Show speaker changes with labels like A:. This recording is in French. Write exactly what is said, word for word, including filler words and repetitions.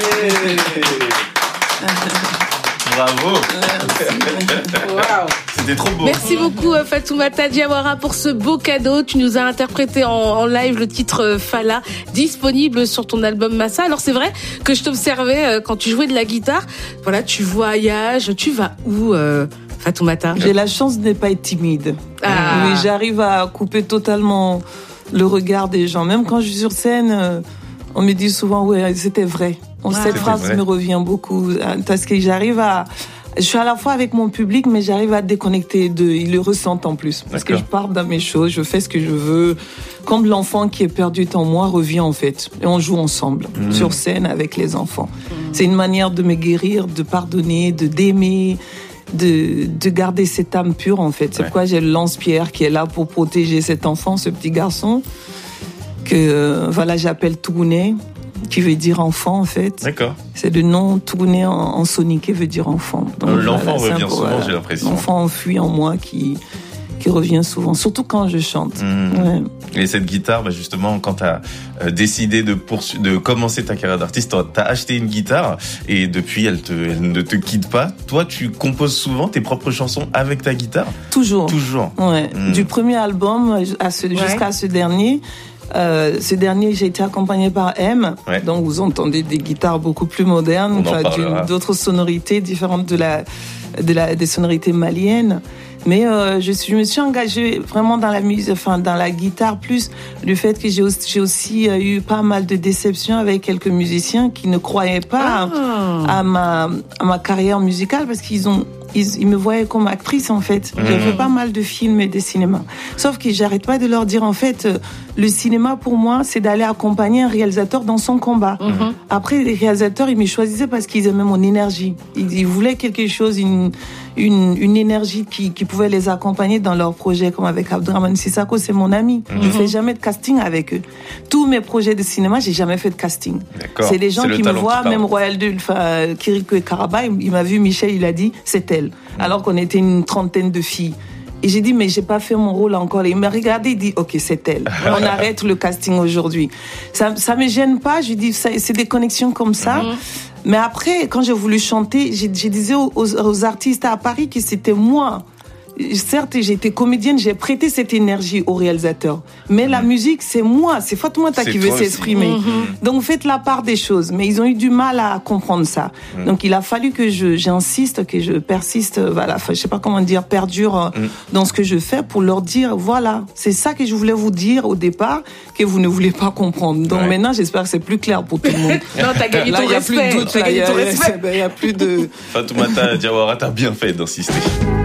A: Bravo.
B: Wow.
A: C'était trop beau.
B: Merci beaucoup Fatoumata Diawara pour ce beau cadeau. Tu nous as interprété en, en live le titre Fala, disponible sur ton album Massa. Alors c'est vrai que je t'observais quand tu jouais de la guitare. Voilà, tu voyages, tu vas où euh, Fatoumata?
C: J'ai la chance de ne pas être timide.
B: Ah.
C: Oui, j'arrive à couper totalement le regard des gens. Même quand je suis sur scène, on me dit souvent ouais, c'était vrai.
B: Ouais.
C: Cette phrase
A: vrai.
C: me revient beaucoup parce que j'arrive à je suis à la fois avec mon public, mais j'arrive à déconnecter d'eux. Ils le ressentent en plus. Parce
A: D'accord.
C: que je pars dans mes choses, je fais ce que je veux. Comme l'enfant qui est perdu en moi revient en fait. Et on joue ensemble, mmh. sur scène avec les enfants. Mmh. C'est une manière de me guérir, de pardonner, de d'aimer, de, de garder cette âme pure en fait. C'est
A: ouais.
C: pourquoi j'ai le lance-pierre qui est là pour protéger cet enfant, ce petit garçon, que euh, voilà, j'appelle Touné, qui veut dire enfant en fait.
A: D'accord.
C: C'est le nom tourné en, en soniqué veut dire enfant. Donc,
A: l'enfant
C: voilà,
A: revient
C: peu,
A: souvent,
C: voilà.
A: j'ai l'impression.
C: L'enfant enfui en moi qui qui revient souvent, surtout quand je chante.
A: Mmh.
C: Ouais.
A: Et cette guitare, bah justement, quand tu as euh, décidé de poursu- de commencer ta carrière d'artiste, tu as acheté une guitare et depuis, elle, te, elle ne te quitte pas. Toi, tu composes souvent tes propres chansons avec ta guitare?
C: Toujours.
A: Toujours.
C: Ouais.
A: Mmh.
C: Du premier album à ce,
B: ouais.
C: jusqu'à ce dernier. Euh, ce dernier, j'ai été accompagnée par M,
A: ouais.
C: donc vous entendez des guitares beaucoup plus modernes, enfin, d'autres sonorités différentes de la, de la, des sonorités maliennes. Mais euh, je, suis, je me suis engagée vraiment dans la musique, enfin dans la guitare, plus le fait que j'ai aussi, j'ai aussi eu pas mal de déceptions avec quelques musiciens qui ne croyaient pas
B: ah.
C: à, à ma à ma carrière musicale parce qu'ils ont Ils, ils me voyaient comme actrice en fait. Mmh. J'ai fait pas mal de films et de cinéma. Sauf que j'arrête pas de leur dire en fait, euh, le cinéma pour moi c'est d'aller accompagner un réalisateur dans son combat. Mmh. Après les réalisateurs ils me choisissaient parce qu'ils aimaient mon énergie. Ils, ils voulaient quelque chose, une une, une énergie qui, qui pouvait les accompagner dans leurs projets, comme avec Abdourahmane Sissako, c'est mon ami. Mmh. Je fais jamais de casting avec eux. Tous mes projets de cinéma, j'ai jamais fait de casting.
A: D'accord.
C: C'est les gens
A: c'est
C: qui me voient, même Royal de, enfin, Kiriko et Karaba, il, il m'a vu Michel, il a dit, c'est elle. Mmh. Alors qu'on était une trentaine de filles. Et j'ai dit, mais j'ai pas fait mon rôle encore. Il m'a regardé, il dit, ok, c'est elle. On arrête le casting aujourd'hui. Ça, ça me gêne pas. Je dis, ça, c'est des connexions comme ça. Mmh. Mais après, quand j'ai voulu chanter, j'ai, j'ai disais aux, aux artistes à Paris que c'était moi. Certes, j'ai été comédienne, j'ai prêté cette énergie au réalisateur. Mais mmh. la musique, c'est moi, c'est Fatoumata qui veut s'exprimer. Mmh. Donc, faites la part des choses. Mais ils ont eu du mal à comprendre ça. Mmh. Donc, il a fallu que je, j'insiste, que je persiste, voilà, enfin, je sais pas comment dire, perdure mmh. dans ce que je fais pour leur dire, voilà, c'est ça que je voulais vous dire au départ, que vous ne voulez pas comprendre. Donc, ouais. maintenant, j'espère que c'est plus clair pour tout le monde.
B: Non, t'as gagné
C: là,
B: ton respect.
C: Là, il n'y a plus de doute, là, il n'y a, a plus de...
A: Fatoumata Diawara, t'as bien fait d'insister.